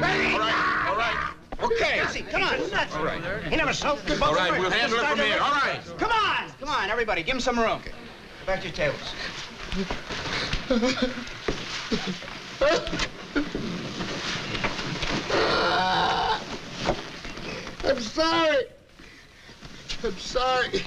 All right. Okay. Easy, come on. All right. He never soaked the boat. All right, we'll handle it from here. All right. Come on, everybody, give him some room. Okay. Back to your tables. I'm sorry. I'm sorry.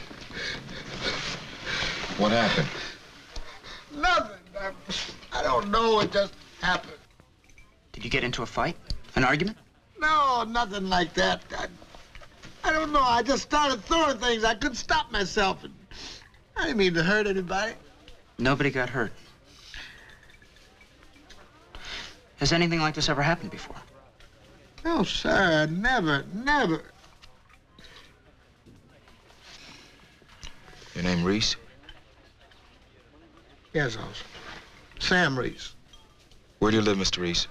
What happened? Nothing. I don't know what just happened. Did you get into a fight? An argument? No, nothing like that. I don't know. I just started throwing things. I couldn't stop myself. I didn't mean to hurt anybody. Nobody got hurt. Has anything like this ever happened before? No, sir. Never. Your name Reese? Yes, officer. Sam Reese. Where do you live, Mr. Reese?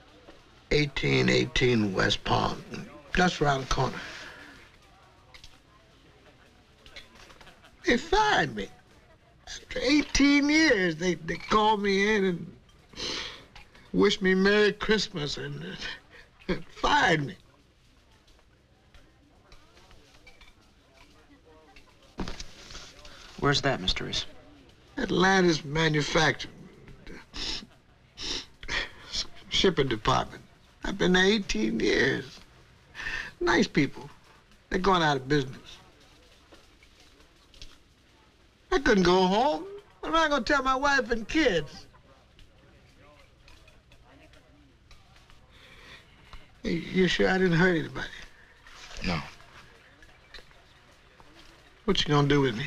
1818 West Palm. Just around the corner. They fired me. After 18 years, they called me in and wished me Merry Christmas and fired me. Where's that, Mr. Reese? Atlantis Manufacturing. Shipping department. I've been there 18 years. Nice people. They're going out of business. I couldn't go home. What am I going to tell my wife and kids? Hey, you sure I didn't hurt anybody? No. What you gonna do with me?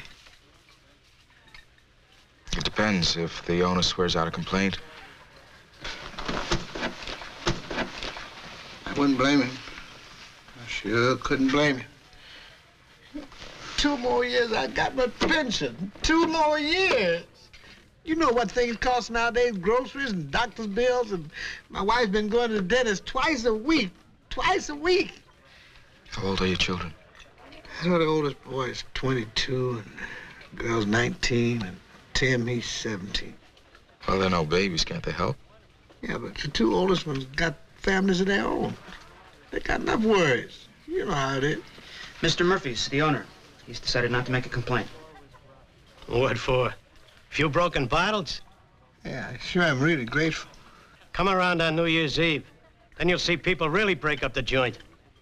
It depends. If the owner swears out a complaint, I wouldn't blame him. I sure couldn't blame him. 2 more years, I got my pension. 2 more years. You know what things cost nowadays, groceries and doctor's bills, and my wife's been going to the dentist twice a week. Twice a week. how old are your children? The oldest boy is 22, and the girl's 19, and Tim, he's 17. Well, they're no babies. Can't they help? Yeah, but the 2 oldest ones got families of their own. They got enough worries. You know how it is. Mr. Murphy's the owner. He's decided not to make a complaint. What for? Few broken bottles? Yeah, I sure am really grateful. Come around on New Year's Eve. Then you'll see people really break up the joint.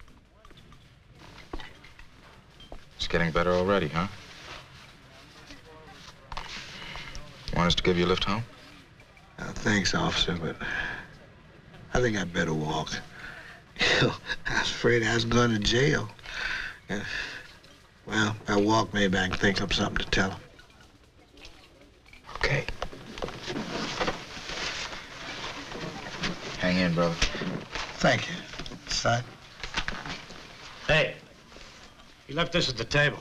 It's getting better already, huh? Want us to give you a lift home? Thanks, officer, but I think I'd better walk. I was afraid I was going to jail. Well, if I walk, maybe I can think up something to tell them. Okay. Hang in, brother. Thank you, son. Hey, you left this at the table.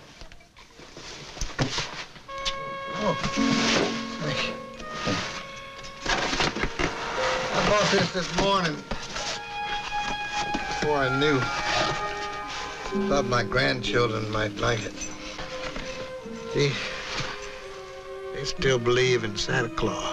Oh, thank you. I bought this morning before I knew. Thought my grandchildren might like it. See, they still believe in Santa Claus.